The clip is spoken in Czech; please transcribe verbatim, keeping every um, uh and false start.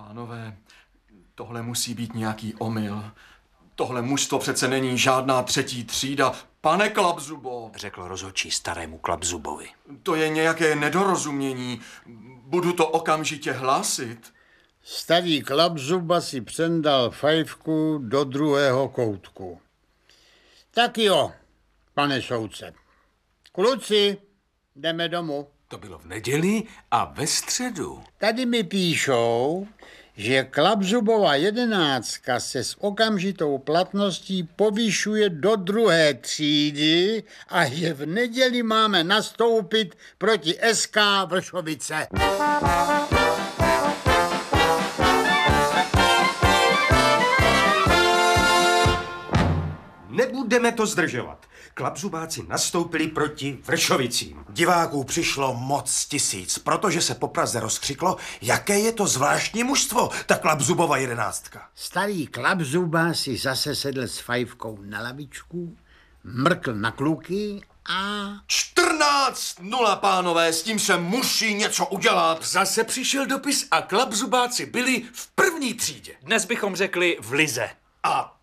Pánové, tohle musí být nějaký omyl. Tohle mužstvo přece není žádná třetí třída. Pane Klapzubo, řekl rozhodčí starému Klapzubovi. To je nějaké nedorozumění. Budu to okamžitě hlásit. Starý Klapzuba si přendal fajfku do druhého koutku. Tak jo, pane soudce. Kluci, jdeme domů. To bylo v neděli a ve středu. Tady mi píšou, že Klapzubova jedenáctka se s okamžitou platností povyšuje do druhé třídy a že v neděli máme nastoupit proti S K Vršovice. Nebudeme to zdržovat. Klapzubáci nastoupili proti Vršovicím. Diváků přišlo moc tisíc, protože se po Praze rozkřiklo, jaké je to zvláštní mužstvo, ta Klapzubova jedenáctka. Starý Klapzuba si zase sedl s fajfkou na lavičku, mrkl na kluky a... čtrnáct nula, pánové, s tím se musí něco udělat. Zase přišel dopis a Klapzubáci byli v první třídě. Dnes bychom řekli v lize. A